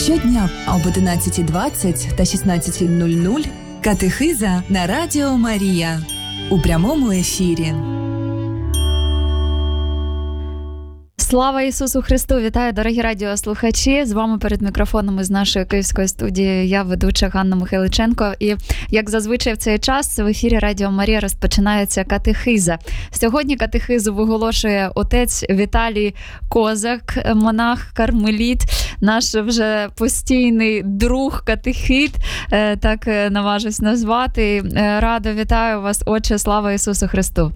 Щодня об 11:20 та 16:00 катехиза на Радіо Марія у прямому ефірі. Слава Ісусу Христу! Вітаю, дорогі радіослухачі! З вами перед мікрофоном із нашої київської студії я, ведуча Ганна Михайличенко. І, як зазвичай в цей час, в ефірі Радіо Марія розпочинається катехиза. Сьогодні катехизу виголошує отець Віталій Козак, монах-кармеліт, наш вже постійний друг катехит, так наважусь назвати. Радо вітаю вас, отче, слава Ісусу Христу!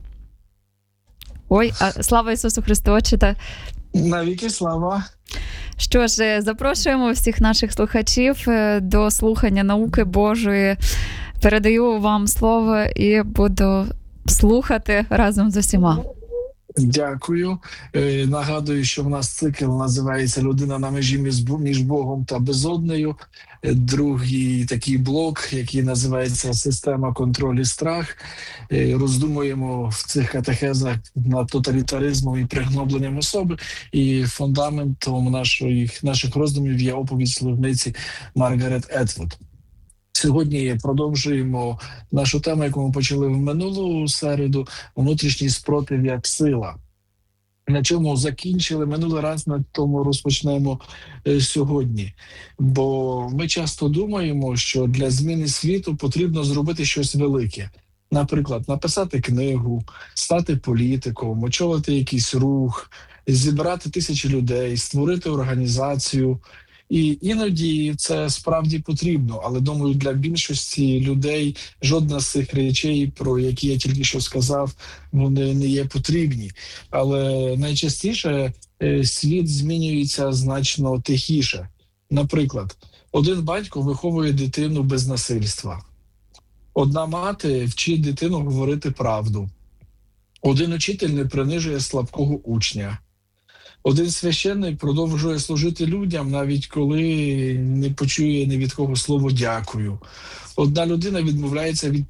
Ой, слава Ісусу Христу, отче. Навіки слава. Що ж, запрошуємо всіх наших слухачів до слухання науки Божої. Передаю вам слово і буду слухати разом з усіма. Дякую. Нагадую, що в нас цикл називається «Людина на межі між Богом та безоднею». Другий такий блок, який називається «Система контролю і страх». Роздумуємо в цих катехезах над тоталітаризмом і пригнобленням особи. І фундаментом наших роздумів є оповідь служниці Маргарет Етвуд. Сьогодні продовжуємо нашу тему, яку ми почали в минулу середу – внутрішній спротив як сила. На чому закінчили минулий раз, на тому розпочнемо сьогодні. Бо ми часто думаємо, що для зміни світу потрібно зробити щось велике. Наприклад, написати книгу, стати політиком, очолити якийсь рух, зібрати тисячі людей, створити організацію. І іноді це справді потрібно, але, думаю, для більшості людей жодна з цих речей, про які я тільки що сказав, вони не є потрібні. Але найчастіше світ змінюється значно тихіше. Наприклад, один батько виховує дитину без насильства. Одна мати вчить дитину говорити правду. Один учитель не принижує слабкого учня. Один священник продовжує служити людям, навіть коли не почує ні від кого слово «дякую». Одна людина відмовляється від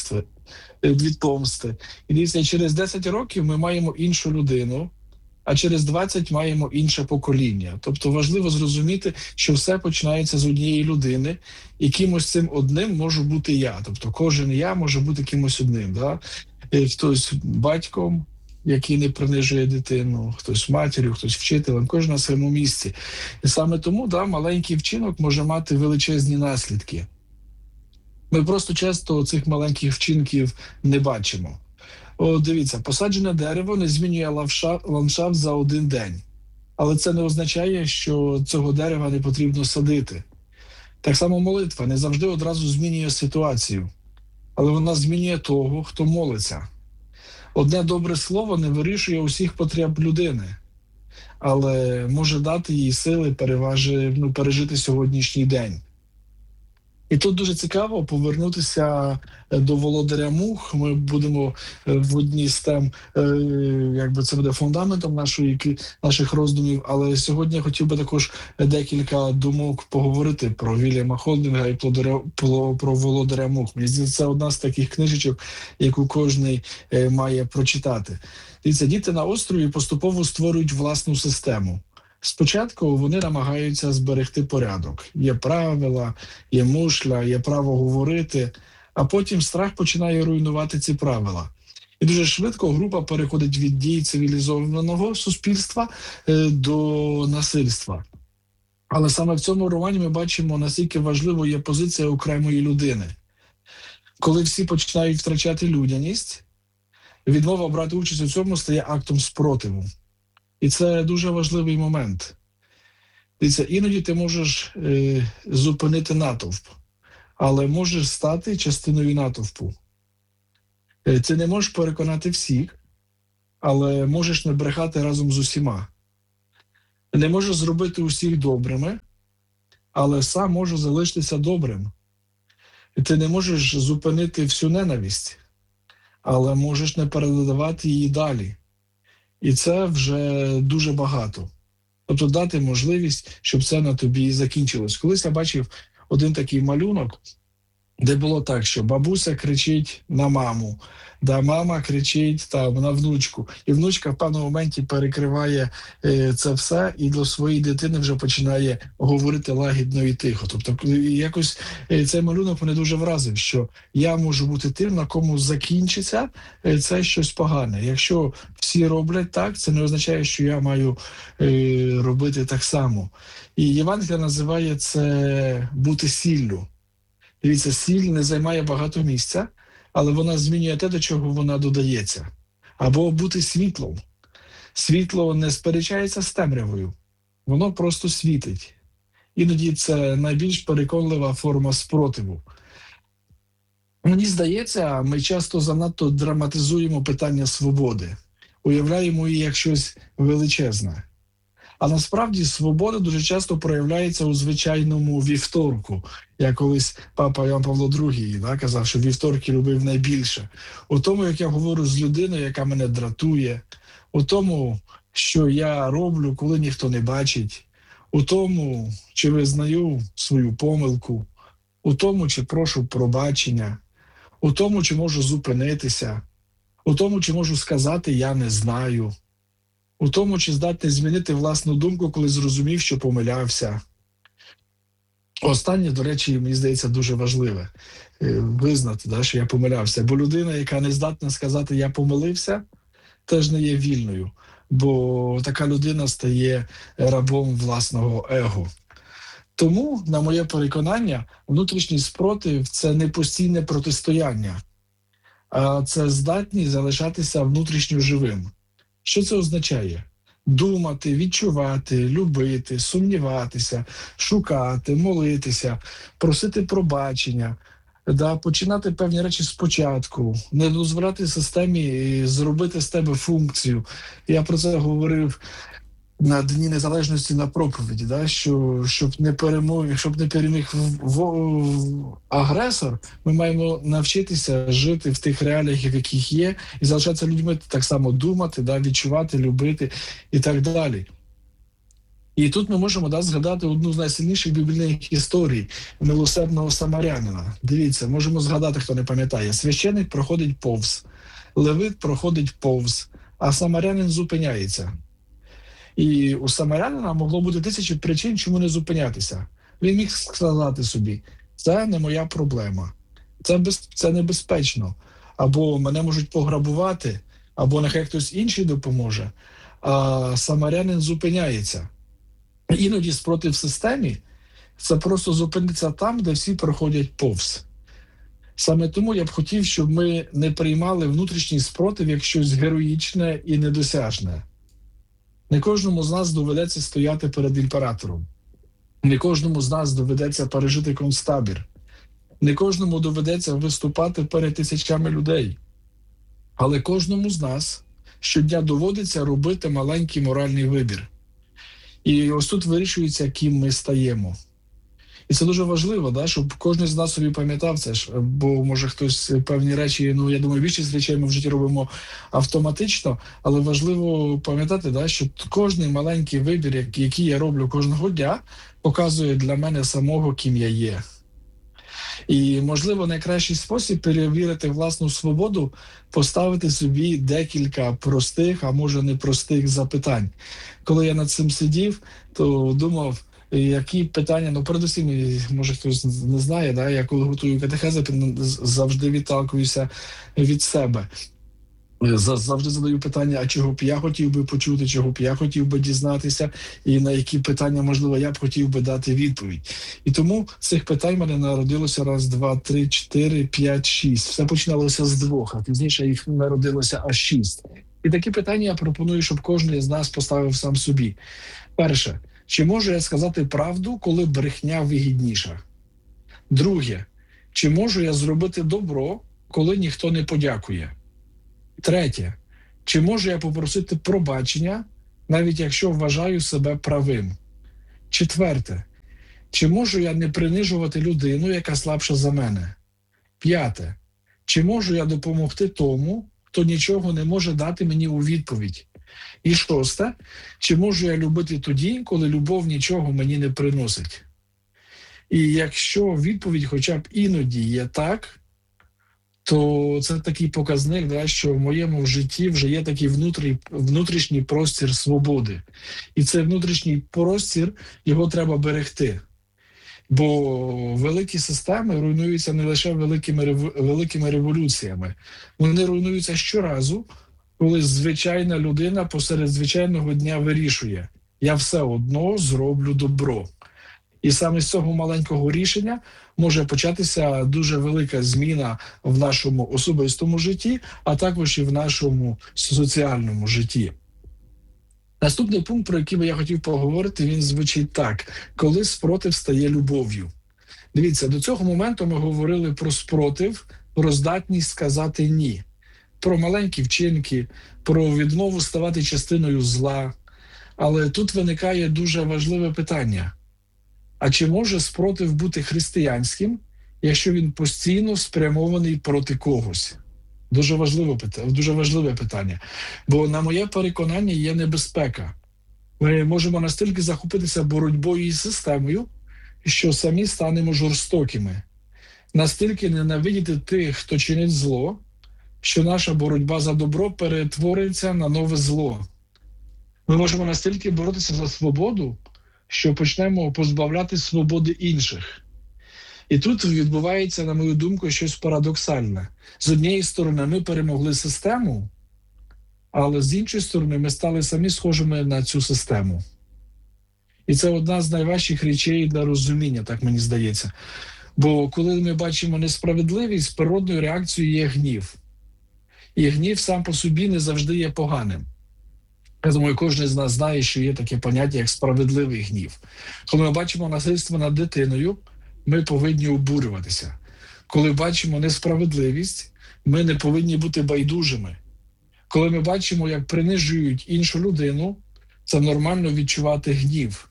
помсти. І дивіться, через 10 років ми маємо іншу людину, а через 20 маємо інше покоління. Тобто важливо зрозуміти, що все починається з однієї людини, і кимось цим одним можу бути я. Тобто кожен я може бути кимось одним. Да? Хтось батьком, який не принижує дитину, хтось матір'ю, хтось вчителем, кожен на своєму місці. І саме тому маленький вчинок може мати величезні наслідки. Ми просто часто цих маленьких вчинків не бачимо. Дивіться, посаджене дерево не змінює ландшафт за один день. Але це не означає, що цього дерева не потрібно садити. Так само молитва не завжди одразу змінює ситуацію, але вона змінює того, хто молиться. Одне добре слово не вирішує усіх потреб людини, але може дати їй сили пережити сьогоднішній день. І тут дуже цікаво повернутися до володаря мух. Ми будемо в одній з тем, це буде фундаментом наших роздумів, але сьогодні я хотів би також декілька думок поговорити про Вільяма Холдинга і про володаря мух. Мені здається, це одна з таких книжечок, яку кожен має прочитати. Дивіться, діти на острові поступово створюють власну систему. Спочатку вони намагаються зберегти порядок. Є правила, є мушля, є право говорити, а потім страх починає руйнувати ці правила. І дуже швидко група переходить від дій цивілізованого суспільства до насильства. Але саме в цьому романі ми бачимо, наскільки важливою є позиція окремої людини. Коли всі починають втрачати людяність, відмова брати участь у цьому стає актом спротиву. І це дуже важливий момент. Дивіться, іноді ти можеш зупинити натовп, але можеш стати частиною натовпу. Ти не можеш переконати всіх, але можеш не брехати разом з усіма. Ти не можеш зробити усіх добрими, але сам можеш залишитися добрим. Ти не можеш зупинити всю ненависть, але можеш не передавати її далі. І це вже дуже багато. Тобто дати можливість, щоб це на тобі закінчилось. Колись я бачив один такий малюнок, де було так, що бабуся кричить на маму, да мама кричить там на внучку, і внучка в певному моменті перекриває це все і до своєї дитини вже починає говорити лагідно і тихо. Тобто якось цей малюнок мене дуже вразив, що я можу бути тим, на кому закінчиться це щось погане. Якщо всі роблять так, це не означає, що я маю робити так само. І Євангелія називає це бути сіллю. Дивіться, сіль не займає багато місця, але вона змінює те, до чого вона додається. Або бути світлом. Світло не сперечається з темрявою, воно просто світить. Іноді це найбільш переконлива форма спротиву. Мені здається, ми часто занадто драматизуємо питання свободи, уявляємо її як щось величезне. А насправді свобода дуже часто проявляється у звичайному вівторку. Я колись папа Іван Павло II казав, що вівторки любив найбільше. У тому, як я говорю з людиною, яка мене дратує, у тому, що я роблю, коли ніхто не бачить, у тому, чи визнаю свою помилку, у тому, чи прошу пробачення, у тому, чи можу зупинитися, у тому, чи можу сказати «я не знаю», у тому, чи здатний змінити власну думку, коли зрозумів, що помилявся. Останнє, до речі, мені здається, дуже важливе – визнати, що я помилявся. Бо людина, яка не здатна сказати «я помилився», теж не є вільною. Бо така людина стає рабом власного его. Тому, на моє переконання, внутрішній спротив – це не постійне протистояння, а це здатність залишатися внутрішньо живим. Що це означає? Думати, відчувати, любити, сумніватися, шукати, молитися, просити пробачення, починати певні речі спочатку, не дозволяти системі зробити з тебе функцію. Я про це говорив на Дні Незалежності на проповіді, що щоб не переміг агресор, ми маємо навчитися жити в тих реаліях, в яких є, і залишатися людьми, так само думати, відчувати, любити і так далі. І тут ми можемо згадати одну з найсильніших біблійних історій милосердного самарянина. Дивіться, можемо згадати, хто не пам'ятає. Священик проходить повз, левит проходить повз, а самарянин зупиняється. І у самарянина могло бути тисячі причин, чому не зупинятися. Він міг сказати собі, це не моя проблема, це небезпечно, або мене можуть пограбувати, або нехай хтось інший допоможе. А самарянин зупиняється. Іноді спротив системі – це просто зупинитися там, де всі проходять повз. Саме тому я б хотів, щоб ми не приймали внутрішній спротив як щось героїчне і недосяжне. Не кожному з нас доведеться стояти перед імператором. Не кожному з нас доведеться пережити концтабір. Не кожному доведеться виступати перед тисячами людей. Але кожному з нас щодня доводиться робити маленький моральний вибір. І ось тут вирішується, ким ми стаємо. І це дуже важливо, щоб кожен з нас собі пам'ятав це, бо може хтось певні речі, я думаю, більшість речей ми в житті робимо автоматично, але важливо пам'ятати, що кожний маленький вибір, який я роблю кожного дня, показує для мене самого, ким я є. І, можливо, найкращий спосіб перевірити власну свободу – поставити собі декілька простих, а може непростих запитань. Коли я над цим сидів, то думав, які питання, передусім, може хтось не знає, я коли готую катехези, завжди відталкуюся від себе. Завжди задаю питання, а чого б я хотів би почути, чого б я хотів би дізнатися, і на які питання, можливо, я б хотів би дати відповідь. І тому цих питань в мене народилося 1, 2, 3, 4, 5, 6. Все починалося з 2, а пізніше їх народилося аж 6. І такі питання я пропоную, щоб кожен з нас поставив сам собі. Перше. Чи можу я сказати правду, коли брехня вигідніша? Друге. Чи можу я зробити добро, коли ніхто не подякує? Третє. Чи можу я попросити пробачення, навіть якщо вважаю себе правим? Четверте. Чи можу я не принижувати людину, яка слабша за мене? П'яте. Чи можу я допомогти тому, хто нічого не може дати мені у відповідь? І шосте. Чи можу я любити тоді, коли любов нічого мені не приносить? І якщо відповідь хоча б іноді є так, то це такий показник, да, що в моєму житті вже є такий внутрішній простір свободи. І цей внутрішній простір, його треба берегти. Бо великі системи руйнуються не лише великими революціями. Вони руйнуються щоразу, коли звичайна людина посеред звичайного дня вирішує: я все одно зроблю добро. І саме з цього маленького рішення може початися дуже велика зміна в нашому особистому житті, а також і в нашому соціальному житті. Наступний пункт, про який би я хотів поговорити, він звучить так: коли спротив стає любов'ю. Дивіться, до цього моменту ми говорили про спротив, про здатність сказати «ні», про маленькі вчинки, про відмову ставати частиною зла. Але тут виникає дуже важливе питання. А чи може спротив бути християнським, якщо він постійно спрямований проти когось? Дуже важливе питання. Бо, на моє переконання, є небезпека. Ми можемо настільки захопитися боротьбою із системою, що самі станемо жорстокими. Настільки ненавидіти тих, хто чинить зло, що наша боротьба за добро перетвориться на нове зло. Ми можемо настільки боротися за свободу, що почнемо позбавляти свободи інших. І тут відбувається, на мою думку, щось парадоксальне. З однієї сторони, ми перемогли систему, але з іншої сторони, ми стали самі схожими на цю систему. І це одна з найважчих речей для розуміння, так мені здається. Бо коли ми бачимо несправедливість, природною реакцією є гнів. І гнів сам по собі не завжди є поганим. Я думаю, кожен з нас знає, що є таке поняття, як справедливий гнів. Коли ми бачимо насильство над дитиною, ми повинні обурюватися. Коли бачимо несправедливість, ми не повинні бути байдужими. Коли ми бачимо, як принижують іншу людину, це нормально відчувати гнів.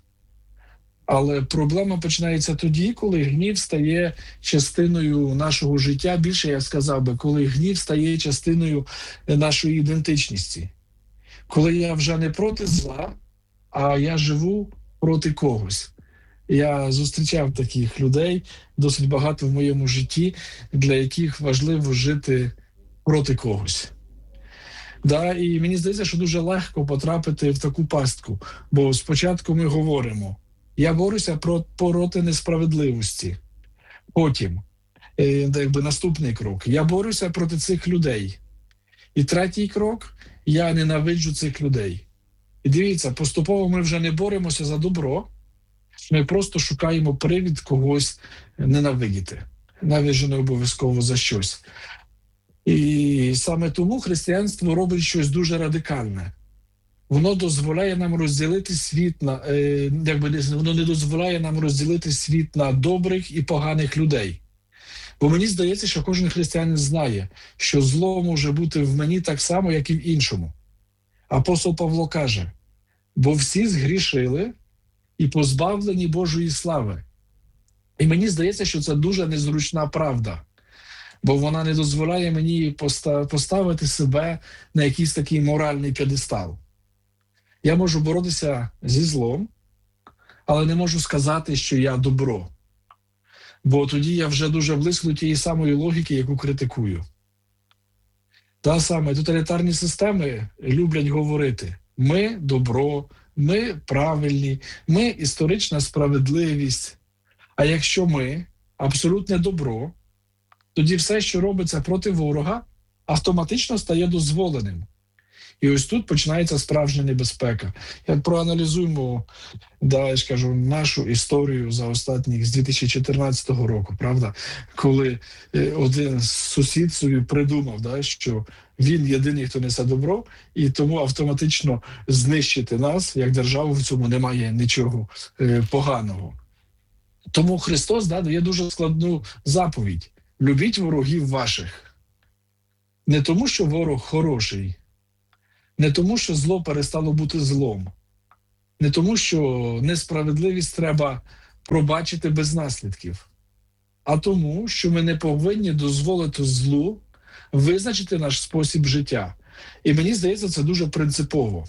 Але проблема починається тоді, коли гнів стає частиною нашого життя. Більше, я сказав би, коли гнів стає частиною нашої ідентичності. Коли я вже не проти зла, а я живу проти когось. Я зустрічав таких людей досить багато в моєму житті, для яких важливо жити проти когось. І мені здається, що дуже легко потрапити в таку пастку. Бо спочатку ми говоримо: я борюся проти несправедливості. Потім, наступний крок: я борюся проти цих людей. І третій крок: я ненавиджу цих людей. І дивіться, поступово ми вже не боремося за добро, ми просто шукаємо привід когось ненавидіти. Навіть же не обов'язково за щось. І саме тому християнство робить щось дуже радикальне. Воно дозволяє нам розділити світ воно не дозволяє нам розділити світ на добрих і поганих людей. Бо мені здається, що кожен християнин знає, що зло може бути в мені так само, як і в іншому. Апостол Павло каже: бо всі згрішили і позбавлені Божої слави. І мені здається, що це дуже незручна правда, бо вона не дозволяє мені поставити себе на якийсь такий моральний п'єдестал. Я можу боротися зі злом, але не можу сказати, що я добро. Бо тоді я вже дуже близько до тієї самої логіки, яку критикую. Та саме тоталітарні системи люблять говорити: ми добро, ми правильні, ми історична справедливість. А якщо ми абсолютне добро, тоді все, що робиться проти ворога, автоматично стає дозволеним. І ось тут починається справжня небезпека. Як проаналізуємо, нашу історію за останніх з 2014 року, правда? Коли один сусід собі придумав, що він єдиний, хто несе добро, і тому автоматично знищити нас, як державу, в цьому немає нічого поганого. Тому Христос дає дуже складну заповідь: любіть ворогів ваших. Не тому, що ворог хороший, не тому, що зло перестало бути злом, не тому, що несправедливість треба пробачити без наслідків, а тому, що ми не повинні дозволити злу визначити наш спосіб життя. І мені здається, це дуже принципово.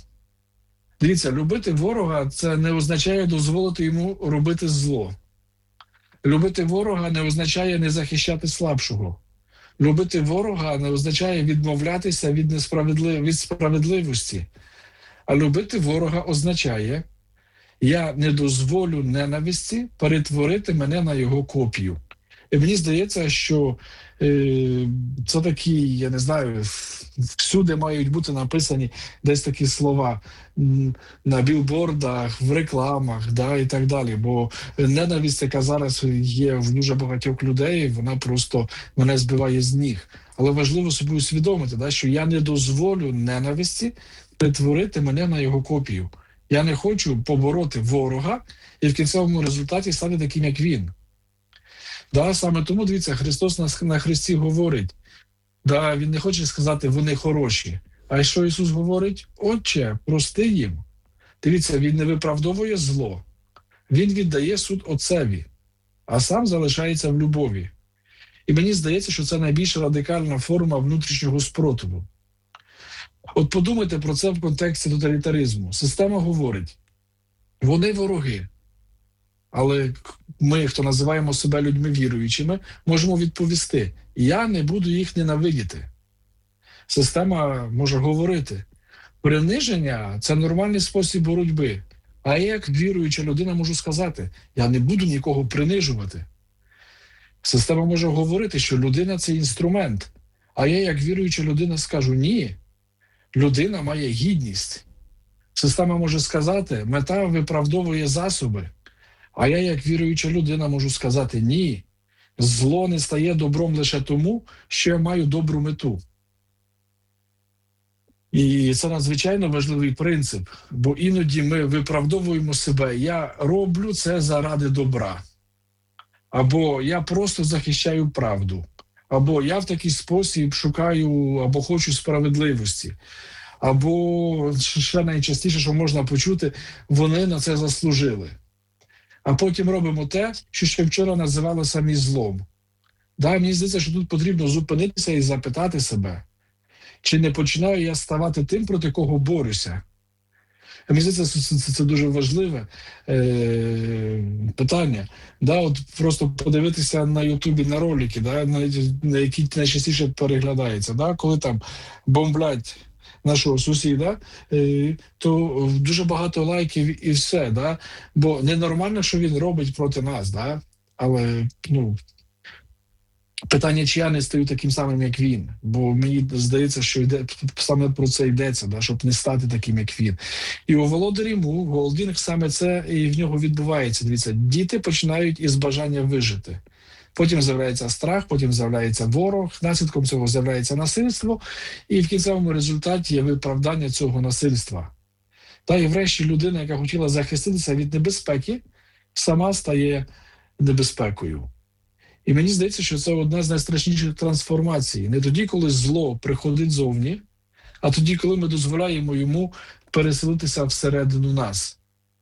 Дивіться, любити ворога – це не означає дозволити йому робити зло. Любити ворога не означає не захищати слабшого. Любити ворога не означає відмовлятися від справедливості. А любити ворога означає: я не дозволю ненависті перетворити мене на його копію. І мені здається, що це такі, я не знаю, всюди мають бути написані десь такі слова на білбордах, в рекламах, да, і так далі. Бо ненависть, яка зараз є в дуже багатьох людей, вона просто мене збиває з ніг. Але важливо собі усвідомити, да, що я не дозволю ненависті перетворити мене на його копію. Я не хочу побороти ворога і в кінцевому результаті стати таким, як він. Да, саме тому, дивіться, Христос на Христі говорить, да, Він не хоче сказати, вони хороші. А що Ісус говорить? Отче, прости їм. Дивіться, Він не виправдовує зло. Він віддає суд Отцеві, а сам залишається в любові. І мені здається, що це найбільш радикальна форма внутрішнього спротиву. От подумайте про це в контексті тоталітаризму. Система говорить, вони вороги. Але ми, хто називаємо себе людьми віруючими, можемо відповісти: я не буду їх ненавидіти. Система може говорити: приниження – це нормальний спосіб боротьби. А я, як віруюча людина, можу сказати: я не буду нікого принижувати. Система може говорити, що людина – це інструмент. А я, як віруюча людина, скажу: ні, людина має гідність. Система може сказати: мета виправдовує засоби. А я, як віруюча людина, можу сказати: ні, зло не стає добром лише тому, що я маю добру мету. І це надзвичайно важливий принцип, бо іноді ми виправдовуємо себе: я роблю це заради добра, або я просто захищаю правду, або я в такий спосіб шукаю або хочу справедливості, або ще найчастіше, що можна почути, вони на це заслужили. А потім робимо те, що ще вчора називали самі злом. Да, мені здається, що тут потрібно зупинитися і запитати себе, чи не починаю я ставати тим, проти кого борюся. Мені здається, це дуже важливе питання. Да, от просто подивитися на Ютубі на ролики, да, на які найчастіше переглядаються. Да, коли там бомблять нашого сусіда, то дуже багато лайків і все. Да? Бо ненормально, що він робить проти нас. Да? Але питання, чи я не стаю таким самим, як він. Бо мені здається, що саме про це йдеться, да? Щоб не стати таким, як він. І у володарі Му, Голдінг, саме це і в нього відбувається. Дивіться, діти починають із бажання вижити. Потім з'являється страх, потім з'являється ворог, наслідком цього з'являється насильство, і в кінцевому результаті є виправдання цього насильства. Та і врешті людина, яка хотіла захиститися від небезпеки, сама стає небезпекою. І мені здається, що це одна з найстрашніших трансформацій. Не тоді, коли зло приходить зовні, а тоді, коли ми дозволяємо йому переселитися всередину нас.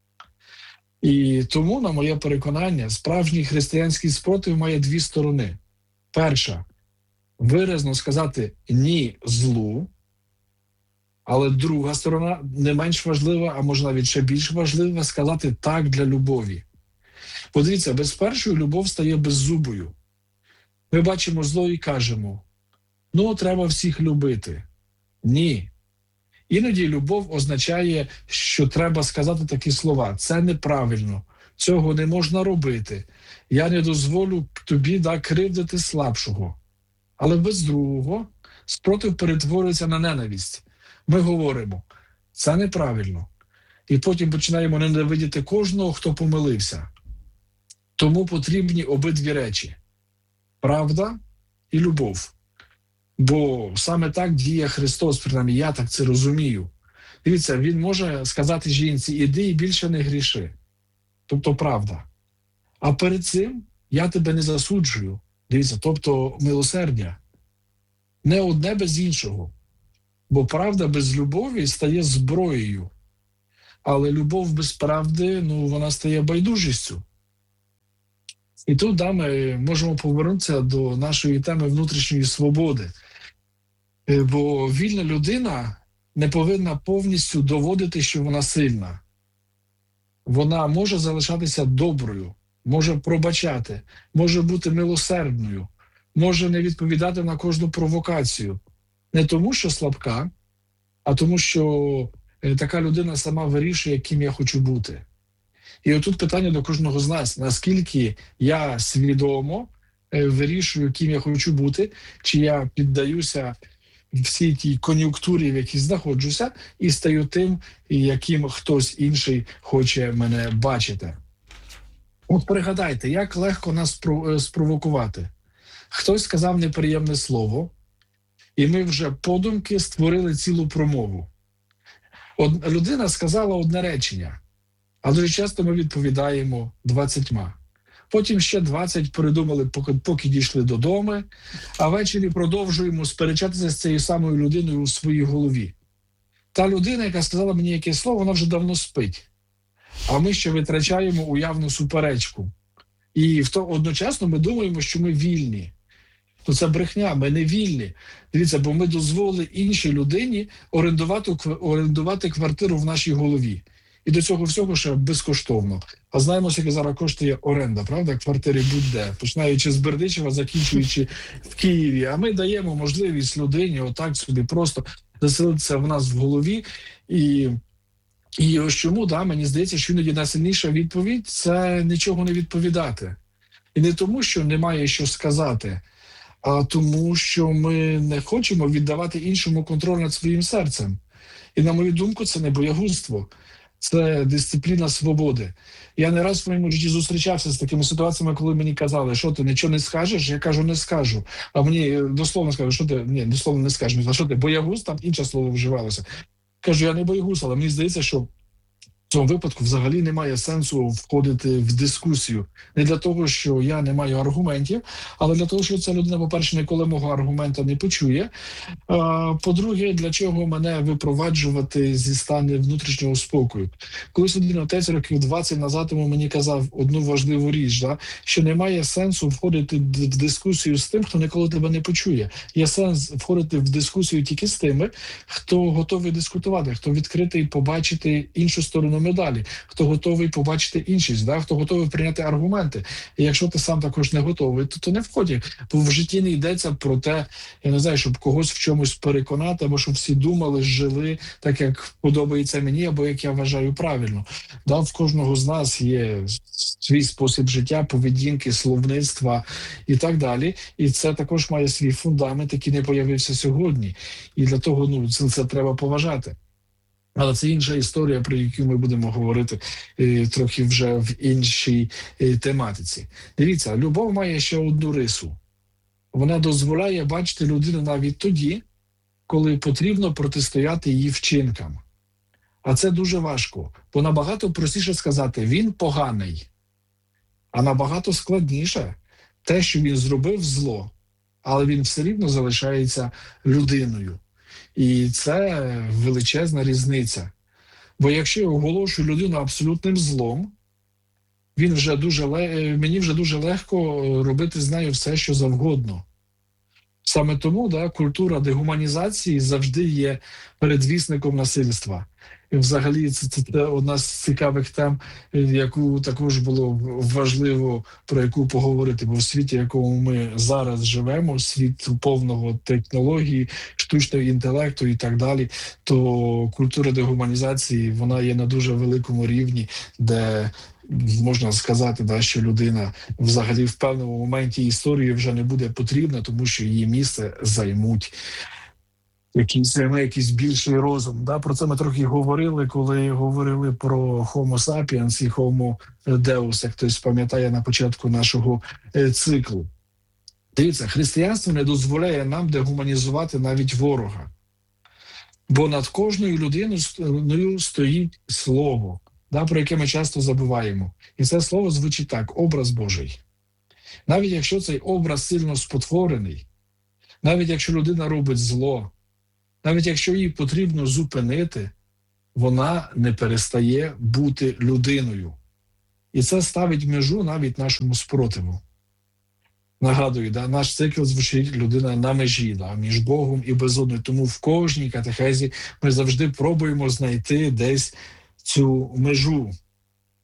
І тому, на моє переконання, справжній християнський спротив має дві сторони. Перша – виразно сказати «ні» злу, але друга сторона, не менш важлива, а може навіть ще більш важлива, сказати «так» для любові. Подивіться, без першої любов стає беззубою. Ми бачимо зло і кажемо: «ну, треба всіх любити». Ні. Іноді любов означає, що треба сказати такі слова: «це неправильно, цього не можна робити, я не дозволю тобі кривдити слабшого». Але без другого спротив перетворюється на ненависть. Ми говоримо: «це неправильно». І потім починаємо ненавидіти кожного, хто помилився. Тому потрібні обидві речі – правда і любов. Бо саме так діє Христос, принаймні я так це розумію. Дивіться, Він може сказати жінці: «іди і більше не гріши». Тобто правда. А перед цим: «я тебе не засуджую». Дивіться, тобто милосердя. Не одне без іншого. Бо правда без любові стає зброєю. Але любов без правди, вона стає байдужістю. І тут ми можемо повернутися до нашої теми внутрішньої свободи. Бо вільна людина не повинна повністю доводити, що вона сильна. Вона може залишатися доброю, може пробачати, може бути милосердною, може не відповідати на кожну провокацію. Не тому, що слабка, а тому, що така людина сама вирішує, ким я хочу бути. І отут питання до кожного з нас: наскільки я свідомо вирішую, ким я хочу бути, чи я піддаюся всій тій кон'юнктурі, в якій знаходжуся, і стаю тим, яким хтось інший хоче мене бачити. От пригадайте, як легко нас спровокувати. Хтось сказав неприємне слово, і ми вже подумки створили цілу промову. Людина сказала одне речення, а дуже часто ми відповідаємо 20. Потім ще 20 придумали, поки дійшли додому, а ввечері продовжуємо сперечатися з цією самою людиною у своїй голові. Та людина, яка сказала мені яке слово, вона вже давно спить. А ми ще витрачаємо уявну суперечку. І одночасно ми думаємо, що ми вільні. То це брехня, ми не вільні. Дивіться, бо ми дозволили іншій людині орендувати квартиру в нашій голові. І до цього всього ще безкоштовно. А знаємо, скільки зараз коштує оренда, правда? Квартири будь-де, починаючи з Бердичева, закінчуючи в Києві. А ми даємо можливість людині отак собі просто заселитися в нас в голові. І ось чому, мені здається, що іноді найсильніша відповідь – це нічого не відповідати. І не тому, що немає що сказати, а тому, що ми не хочемо віддавати іншому контроль над своїм серцем. І, на мою думку, це не боягузтво. Це дисципліна свободи. Я не раз в своєму житті зустрічався з такими ситуаціями, коли мені казали, що ти нічого не скажеш? Я кажу, не скажу. А мені дословно скажуть, що ти, ні, дословно не скажеш. А що ти, боягуз? Там інше слово вживалося. Кажу, я не боягуз, але мені здається, що в цьому випадку взагалі немає сенсу входити в дискусію. Не для того, що я не маю аргументів, але для того, що ця людина, по-перше, ніколи мого аргумента не почує. По-друге, для чого мене випроваджувати зі стану внутрішнього спокою. Колись один отець років 20 назад мені казав одну важливу річ, що немає сенсу входити в дискусію з тим, хто ніколи тебе не почує. Є сенс входити в дискусію тільки з тими, хто готовий дискутувати, хто відкритий побачити іншу сторону медалі, хто готовий побачити іншість, хто готовий прийняти аргументи. І якщо ти сам також не готовий, то не входь. Бо в житті не йдеться про те, я не знаю, щоб когось в чомусь переконати, або щоб всі думали, жили так, як подобається мені, або як я вважаю правильно. В кожного з нас є свій спосіб життя, поведінки, словництва і так далі. І це також має свій фундамент, який не появився сьогодні. І для того це треба поважати. Але це інша історія, про яку ми будемо говорити трохи вже в іншій тематиці. Дивіться, любов має ще одну рису. Вона дозволяє бачити людину навіть тоді, коли потрібно протистояти її вчинкам. А це дуже важко, бо набагато простіше сказати «він поганий», а набагато складніше те, що він зробив зло, але він все рівно залишається людиною. І це величезна різниця. Бо якщо я оголошую людину абсолютним злом, мені вже дуже легко робити з нею все, що завгодно. Саме тому культура дегуманізації завжди є передвісником насильства. І взагалі це одна з цікавих тем, яку також було важливо про яку поговорити. Бо в світі, в якому ми зараз живемо, світ повного технології, штучного інтелекту і так далі, то культура дегуманізації, вона є на дуже великому рівні, де можна сказати, що людина взагалі в певному моменті історії вже не буде потрібна, тому що її місце займуть якийсь більший розум. Про це ми трохи говорили, коли говорили про Homo sapiens і Homo Deus, як хтось пам'ятає на початку нашого циклу. Дивіться, християнство не дозволяє нам дегуманізувати навіть ворога. Бо над кожною людиною стоїть слово, про яке ми часто забуваємо. І це слово звучить так – образ Божий. Навіть якщо цей образ сильно спотворений, навіть якщо людина робить зло, навіть якщо її потрібно зупинити, вона не перестає бути людиною. І це ставить межу навіть нашому спротиву. Нагадую, наш цикл звучить «Людина на межі», між Богом і безодною. Тому в кожній катехезі ми завжди пробуємо знайти десь цю межу.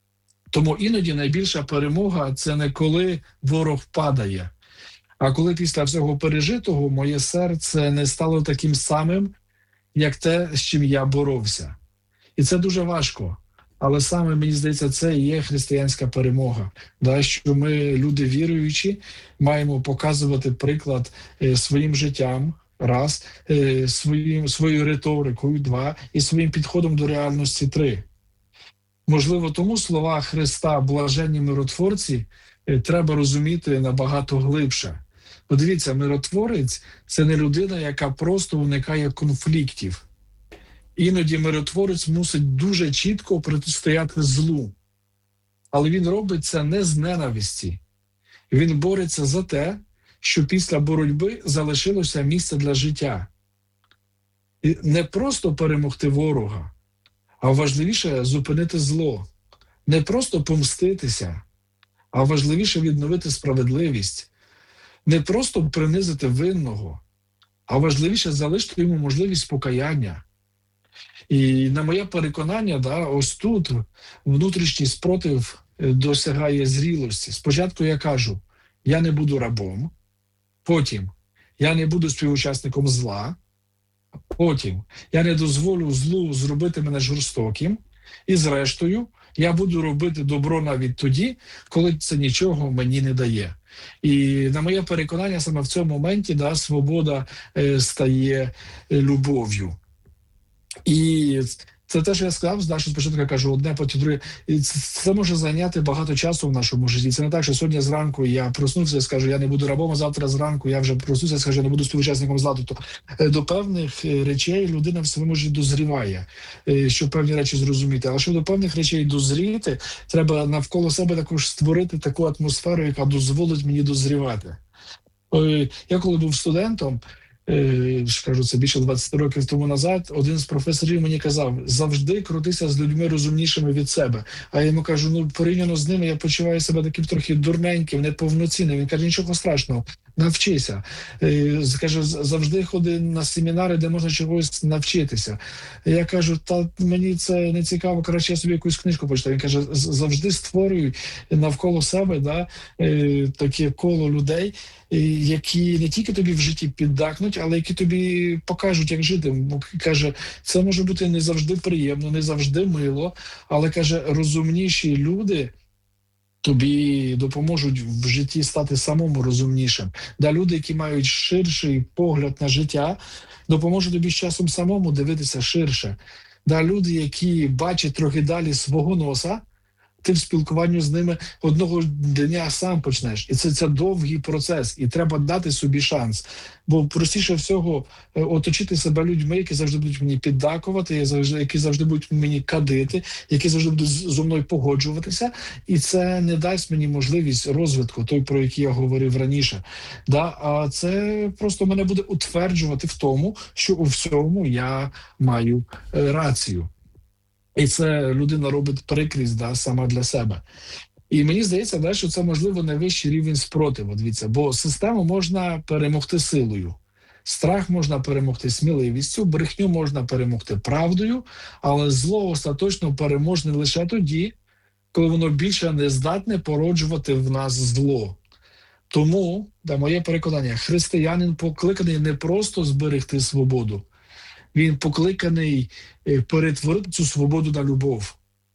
Тому іноді найбільша перемога – це не коли ворог падає, а коли після всього пережитого моє серце не стало таким самим, як те, з чим я боровся. І це дуже важко. Але саме, мені здається, це і є християнська перемога. Да? Що ми, люди віруючі, маємо показувати приклад своїм життям, раз, своєю риторикою, два, і своїм підходом до реальності, три. Можливо, тому слова Христа «блаженні миротворці» треба розуміти набагато глибше. Подивіться, миротворець – це не людина, яка просто уникає конфліктів. Іноді миротворець мусить дуже чітко протистояти злу. Але він робить це не з ненависті. Він бореться за те, що після боротьби залишилося місце для життя. І не просто перемогти ворога, а важливіше зупинити зло. Не просто помститися, а важливіше відновити справедливість. Не просто принизити винного, а важливіше залишити йому можливість покаяння. І на моє переконання, ось тут внутрішній спротив досягає зрілості. Спочатку я кажу, я не буду рабом, потім я не буду співучасником зла, потім я не дозволю злу зробити мене жорстоким, і зрештою я буду робити добро навіть тоді, коли це нічого мені не дає. І на моє переконання, саме в цьому моменті свобода стає любов'ю. І це те, що я сказав, що спочатку я кажу одне, потім друге. І це може зайняти багато часу в нашому житті. Це не так, що сьогодні зранку я проснувся і скажу, я не буду рабом, а завтра зранку я вже проснувся і скажу, я не буду співучасником зла. Тобто до певних речей людина в своєму житті дозріває, щоб певні речі зрозуміти. Але щоб до певних речей дозріти, треба навколо себе також створити таку атмосферу, яка дозволить мені дозрівати. Я коли був студентом, кажу, це більше 20 років тому назад, один з професорів мені казав, завжди крутися з людьми розумнішими від себе. А я йому кажу, порівняно з ними я почуваю себе таким трохи дурненьким, неповноцінним. Він каже, нічого страшного, навчися. Каже, завжди ходи на семінари, де можна чогось навчитися. Я кажу, мені це не цікаво, краще я собі якусь книжку почитаю. Він каже, завжди створюй навколо себе таке коло людей, які не тільки тобі в житті піддакнуть, але які тобі покажуть, як жити. Каже, це може бути не завжди приємно, не завжди мило, але, каже, розумніші люди тобі допоможуть в житті стати самому розумнішим. Люди, які мають ширший погляд на життя, допоможуть тобі з часом самому дивитися ширше. Люди, які бачать трохи далі свого носа, ти в спілкуванні з ними одного дня сам почнеш. І це довгий процес, і треба дати собі шанс. Бо простіше всього оточити себе людьми, які завжди будуть мені піддакувати, які завжди будуть мені кадити, які завжди будуть зі мною погоджуватися, і це не дасть мені можливість розвитку, той, про який я говорив раніше. А це просто мене буде утверджувати в тому, що у всьому я маю рацію. І це людина робить прикрість сама для себе. І мені здається, що це, можливо, найвищий рівень спротиву. Дивіться, бо систему можна перемогти силою. Страх можна перемогти сміливістю, брехню можна перемогти правдою, але зло остаточно переможне лише тоді, коли воно більше не здатне породжувати в нас зло. Тому, моє переконання, християнин покликаний не просто зберегти свободу, він покликаний перетворити цю свободу на любов.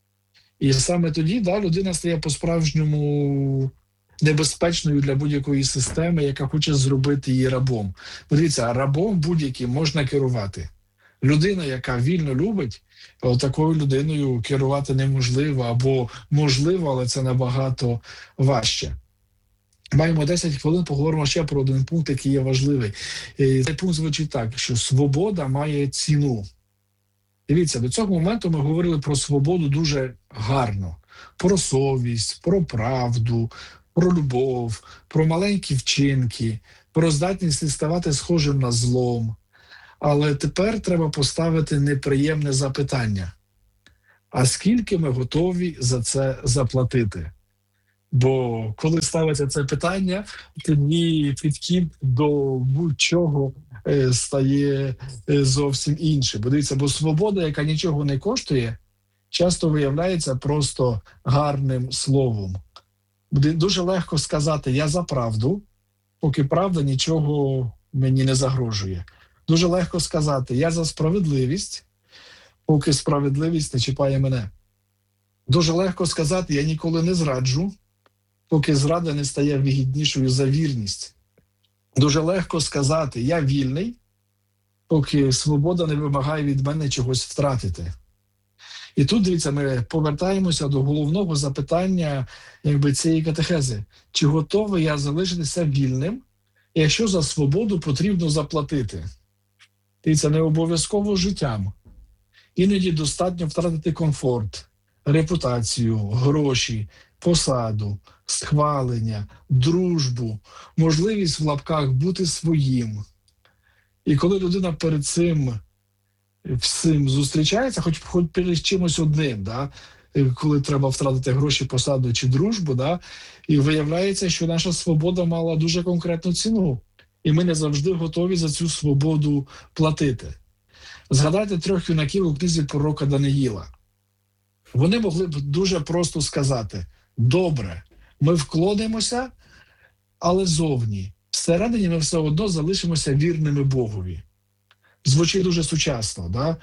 І саме тоді людина стає по-справжньому небезпечною для будь-якої системи, яка хоче зробити її рабом. Подивіться, рабом будь-яким можна керувати. Людина, яка вільно любить, такою людиною керувати неможливо, або можливо, але це набагато важче. Маємо 10 хвилин, поговоримо ще про один пункт, який є важливий. І цей пункт звучить так, що свобода має ціну. Дивіться, до цього моменту ми говорили про свободу дуже гарно. Про совість, про правду, про любов, про маленькі вчинки, про здатність ставати схожим на злом. Але тепер треба поставити неприємне запитання. А скільки ми готові за це заплатити? Бо коли ставиться це питання, тоді підхід до будь-чого стає зовсім іншим. Бо дивіться, бо свобода, яка нічого не коштує, часто виявляється просто гарним словом. Дуже легко сказати «я за правду», поки правда нічого мені не загрожує. Дуже легко сказати «я за справедливість», поки справедливість не чіпає мене. Дуже легко сказати «я ніколи не зраджу», поки зрада не стає вигіднішою за вірність. Дуже легко сказати «я вільний», поки свобода не вимагає від мене чогось втратити. І тут, дивіться, ми повертаємося до головного запитання цієї катехези. Чи готовий я залишитися вільним, якщо за свободу потрібно заплатити? Дивіться, не обов'язково життям. Іноді достатньо втратити комфорт, репутацію, гроші, посаду, схвалення, дружбу, можливість в лапках бути своїм. І коли людина перед цим всім зустрічається, хоч перед чимось одним, да? Коли треба втратити гроші, посаду чи дружбу, да? І виявляється, що наша свобода мала дуже конкретну ціну. І ми не завжди готові за цю свободу платити. Згадайте 3 юнаків у книзі пророка Даниїла. Вони могли б дуже просто сказати: добре, ми вклонимося, але зовні. Всередині ми все одно залишимося вірними Богові. Звучить дуже сучасно, да?